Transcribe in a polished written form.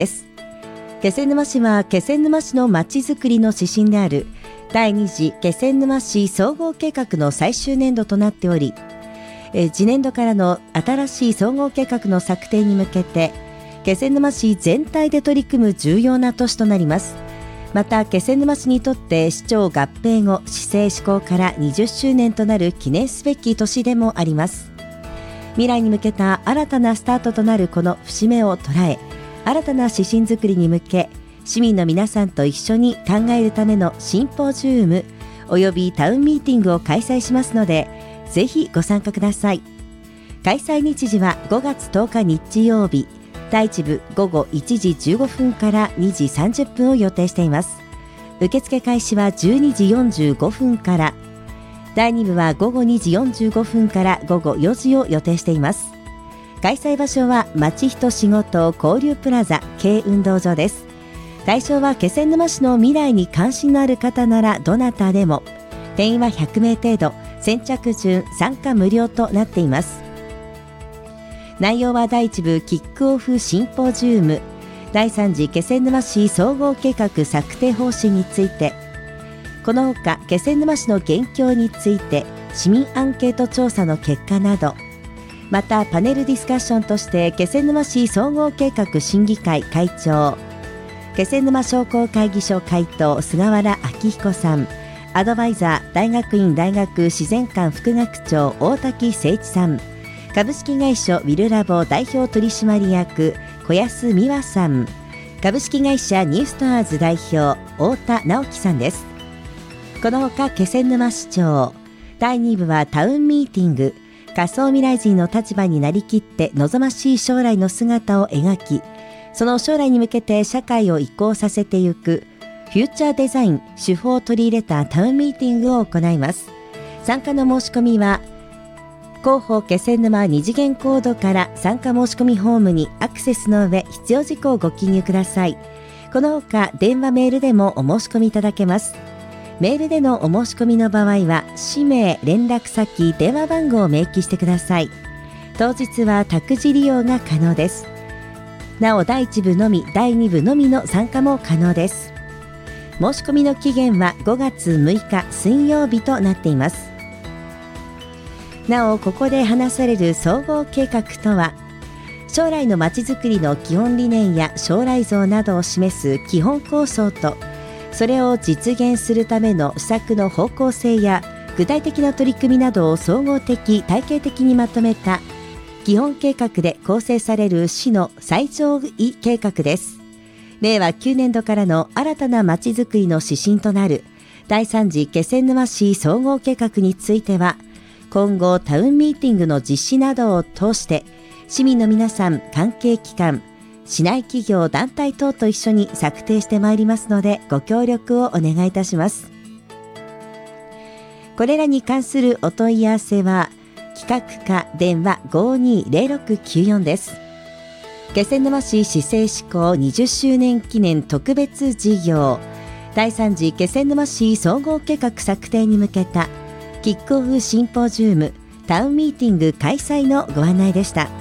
です。気仙沼市は気仙沼市のまちづくりの指針である第2次気仙沼市総合計画の最終年度となっており、次年度からの新しい総合計画の策定に向けて気仙沼市全体で取り組む重要な年となります。また気仙沼市にとって市長合併後市政施行から20周年となる記念すべき年でもあります。未来に向けた新たなスタートとなるこの節目を捉え、新たな指針作りに向け市民の皆さんと一緒に考えるためのシンポジウムおよびタウンミーティングを開催しますので、ぜひご参加ください。開催日時は5月10日日曜日、第1部午後1時15分から2時30分を予定しています。受付開始は12時45分から、第2部は午後2時45分から午後4時を予定しています。開催場所は町人仕事交流プラザK運動場です。対象は気仙沼市の未来に関心のある方ならどなたでも、定員は100名程度、先着順参加無料となっています。内容は第1部キックオフシンポジウム、第3次気仙沼市総合計画策定方針について、このほか気仙沼市の現況について市民アンケート調査の結果など、またパネルディスカッションとして気仙沼市総合計画審議会会長、気仙沼商工会議所会頭菅原明彦さん、アドバイザー大学院大学自然館副学長大滝誠一さん、株式会社ウィルラボ代表取締役小安美和さん、株式会社ニューストアーズ代表太田直樹さんです。このほか気仙沼市長、第2部はタウンミーティング、仮想未来人の立場になりきって望ましい将来の姿を描き、その将来に向けて社会を移行させていくフューチャーデザイン手法を取り入れたタウンミーティングを行います。参加の申し込みは広報気仙沼2次元コードから参加申し込みフォームにアクセスの上、必要事項をご記入ください。このほか電話メールでもお申し込みいただけます。メールでのお申し込みの場合は氏名、連絡先、電話番号を明記してください。当日は託児利用が可能です。なお第1部のみ第2部のみの参加も可能です。申し込みの期限は5月6日水曜日となっています。なおここで話される総合計画とは、将来のまちづくりの基本理念や将来像などを示す基本構想と、それを実現するための施策の方向性や具体的な取り組みなどを総合的体系的にまとめた基本計画で構成される市の最上位計画です。令和9年度からの新たなまちづくりの指針となる第3次気仙沼市総合計画については、今後タウンミーティングの実施などを通して市民の皆さん、関係機関、市内企業団体等と一緒に策定してまいりますので、ご協力をお願いいたします。これらに関するお問い合わせは企画課電話 520694 です。気仙沼市市政施行20周年記念特別事業第3次気仙沼市総合計画策定に向けたキックオフシンポジウムタウンミーティング開催のご案内でした。